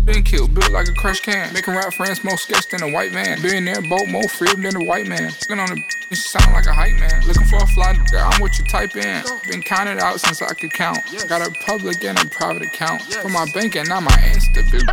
Been killed, built like a crash can. Making rap friends more sketch than a white man. Billionaire boat, more freedom than a white man. Looking on the she sound like a hype man. Looking for a fly nigga, I'm what you type in. Been counted out since I could count. Got a public and a private account. For my bank and not my Insta, bitch.